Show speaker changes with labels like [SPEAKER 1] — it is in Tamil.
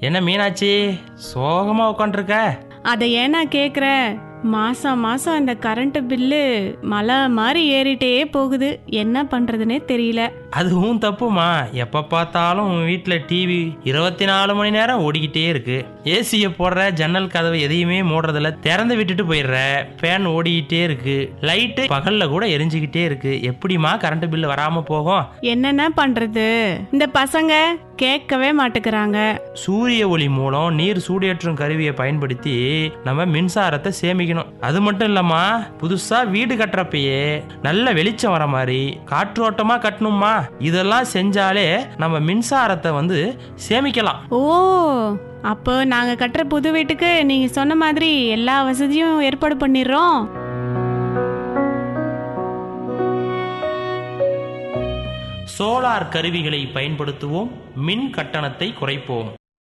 [SPEAKER 1] என்ன மீனாட்சி, சோகமா உட்காந்துருக்க?
[SPEAKER 2] அதை ஏன்னா கேக்குற? மாசம் மாசம் இந்த கரண்ட் பில்லு மலை மாதிரி ஏறிட்டே போகுது. என்ன பண்றதுன்னே தெரியல.
[SPEAKER 1] அதுவும் தப்புமா. எப்ப பார்த்தாலும் உன் வீட்டில் டிவி 24 மணி நேரம் ஓடிக்கிட்டே இருக்கு. ஏசியை போடுற, ஜன்னல் கதவு எதையுமே மூடுறதில்ல, திறந்து விட்டுட்டு போயிடுற. ஃபேன் ஓடிக்கிட்டே இருக்கு, லைட்டு பகல்ல கூட எரிஞ்சுக்கிட்டே இருக்கு. எப்படிமா கரண்ட் பில்லு வராம போகும்?
[SPEAKER 2] என்னென்ன பண்றது? இந்த பசங்க கேட்கவே மாட்டேங்கிறாங்க.
[SPEAKER 1] சூரிய ஒளி மூலம் நீர் சூடேற்றும் கருவியை பயன்படுத்தி நம்ம மின்சாரத்தை சேமிக்கணும். அது மட்டும் இல்லம்மா, புதுசா வீடு கட்டுறப்பயே நல்ல வெளிச்சம் வர மாதிரி காற்றோட்டமா கட்டணுமா. இதெல்லாம் செஞ்சாலே நம்ம மின்சாரத்தை சேமிக்கலாம்.
[SPEAKER 2] ஓ, அப்போ நாங்க கட்டுற புது வீட்டுக்கு நீங்க சொன்ன மாதிரி எல்லா வசதியும் ஏற்பாடு பண்ணிடுறோம்.
[SPEAKER 1] சோலார் கருவிகளை பயன்படுத்துவோம், மின் கட்டணத்தை குறைப்போம்.